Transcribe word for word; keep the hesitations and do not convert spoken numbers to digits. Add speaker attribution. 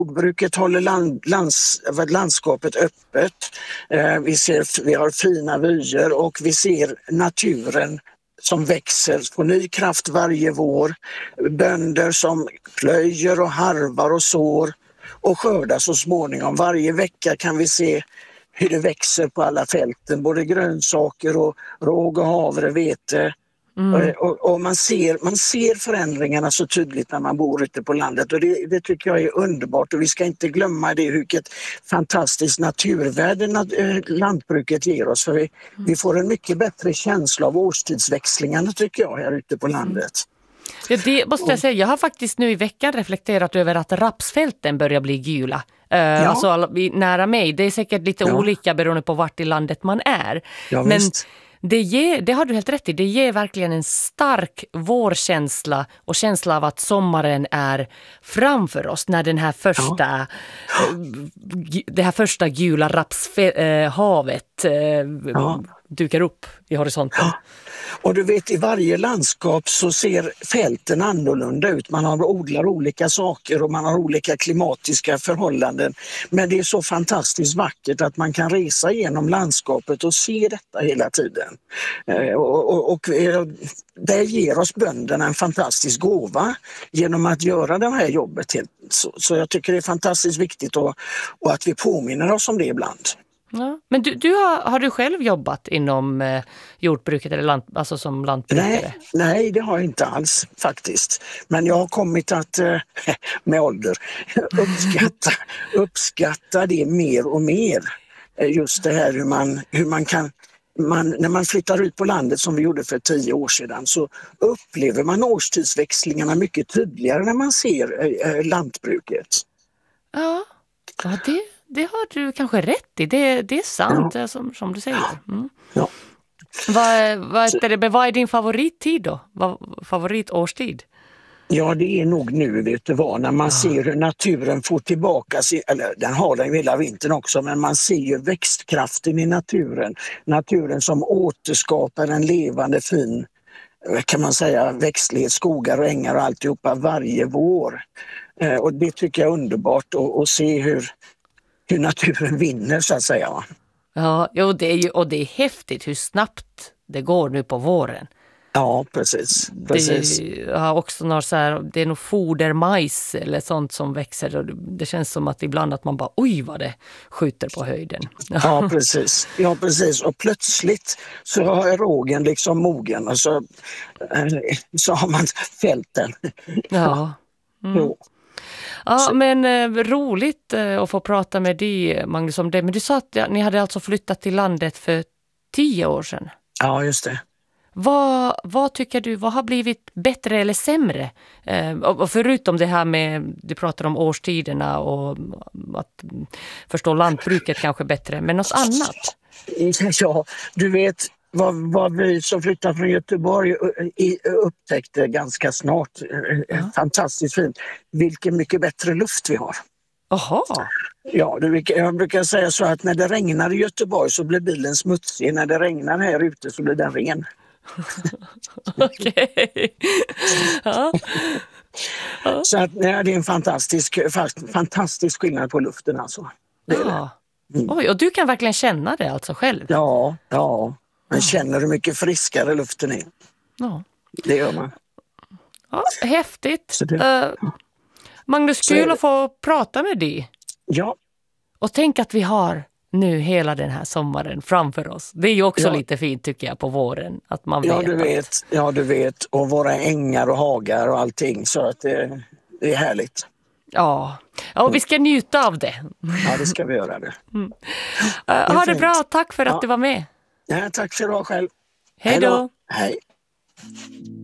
Speaker 1: Jordbruket håller land, lands, landskapet öppet. Eh, vi, ser, vi har fina vyer och vi ser naturen som växer på ny kraft varje vår. Bönder som plöjer och harvar och sår och skördar så småningom. Varje vecka kan vi se hur det växer på alla fälten, både grönsaker och råg och havre, vete. Mm. Och, och man, ser, man ser förändringarna så tydligt när man bor ute på landet och det, det tycker jag är underbart och vi ska inte glömma det vilket fantastiskt naturvärde lantbruket ger oss för vi, mm. vi får en mycket bättre känsla av årstidsväxlingarna tycker jag här ute på landet.
Speaker 2: Ja, det måste jag säga, jag har faktiskt nu i veckan reflekterat över att rapsfälten börjar bli gula. Uh, ja. Alltså nära mig, det är säkert lite ja. olika beroende på vart i landet man är.
Speaker 1: Ja,
Speaker 2: men
Speaker 1: visst.
Speaker 2: Det, ger, det har du helt rätt i. Det ger verkligen en stark vårkänsla och känsla av att sommaren är framför oss när den här första, ja. det här första gula rapshavet ja. dukar upp i horisonten.
Speaker 1: Ja. Och du vet, i varje landskap så ser fälten annorlunda ut. Man har odlar olika saker och man har olika klimatiska förhållanden. Men det är så fantastiskt vackert att man kan resa genom landskapet och se detta hela tiden. Och, och, och det ger oss bönderna en fantastisk gåva genom att göra det här jobbet. Så, så jag tycker det är fantastiskt viktigt och, och att vi påminner oss om det ibland.
Speaker 2: Ja. Men du, du har, har du själv jobbat inom eh, jordbruket eller lant, alltså som lantbrukare?
Speaker 1: Nej, nej, det har jag inte alls faktiskt. Men jag har kommit att eh, med ålder uppskatta, uppskatta det mer och mer. Just det här hur man, hur man kan, man, när man flyttar ut på landet som vi gjorde för tio år sedan så upplever man årstidsväxlingarna mycket tydligare när man ser eh, lantbruket.
Speaker 2: Ja, ja det Det har du kanske rätt i. Det, det är sant ja. som, som du säger. Mm.
Speaker 1: Ja.
Speaker 2: Vad, vad, är det, vad är din favorittid då? Vad, favoritårstid?
Speaker 1: Ja, det är nog nu, vet du vad, när man ja. ser hur naturen får tillbaka sig, eller den har den hela vintern också, men man ser ju växtkraften i naturen. Naturen som återskapar en levande fin, kan man säga, växtlighet, skogar och ängar och alltihopa varje vår. Eh, och det tycker jag är underbart att se hur hur naturen vinner så att säga.
Speaker 2: Ja, jo, det är ju, och det är häftigt hur snabbt det går nu på våren.
Speaker 1: Ja, precis. precis.
Speaker 2: Det, har också några så här, det är nog fodermajs eller sånt som växer och det känns som att ibland att man bara, oj vad det skjuter på höjden.
Speaker 1: Ja, precis. Ja, precis. Och plötsligt så har rågen liksom mogen och så, så har man fälten.
Speaker 2: Ja. Mm. Jo. Ja, men eh, roligt eh, att få prata med dig, Magnus, om det. Men du sa att ja, ni hade alltså flyttat till landet för tio år sedan.
Speaker 1: Ja, just det.
Speaker 2: Vad, vad tycker du, vad har blivit bättre eller sämre? Eh, och förutom det här med, du pratar om årstiderna och att förstå lantbruket kanske bättre, men något annat?
Speaker 1: Ja, du vet... Vad, vad vi som flyttade från Göteborg upptäckte ganska snart, ja. fantastiskt fint, vilken mycket bättre luft vi har.
Speaker 2: Aha.
Speaker 1: Ja, jag brukar säga så att när det regnar i Göteborg så blir bilen smutsig, när det regnar här ute så blir den ren.
Speaker 2: Okej. Ja. Ja.
Speaker 1: Så att, nej, det är en fantastisk, fantastisk skillnad på luften alltså. Det är
Speaker 2: ja. det. Mm. Oj, och du kan verkligen känna det alltså själv?
Speaker 1: Ja, ja. Man känner hur mycket friskare luften är.
Speaker 2: Ja.
Speaker 1: Det gör man.
Speaker 2: Ja, häftigt. Det, uh, Magnus, kul att få prata med dig.
Speaker 1: Ja.
Speaker 2: Och tänk att vi har nu hela den här sommaren framför oss. Det är ju också
Speaker 1: ja.
Speaker 2: lite fint tycker jag på våren. Att man
Speaker 1: ja,
Speaker 2: vet
Speaker 1: du vet.
Speaker 2: Att...
Speaker 1: Ja, du vet. Och våra ängar och hagar och allting. Så att det, det är härligt.
Speaker 2: Ja. ja, och vi ska njuta av det.
Speaker 1: Ja, det ska vi göra det.
Speaker 2: Mm. Uh, ha det bra. Tack för att ja. du var med.
Speaker 1: Ja, tack för idag själv.
Speaker 2: Hej då.
Speaker 1: Hej.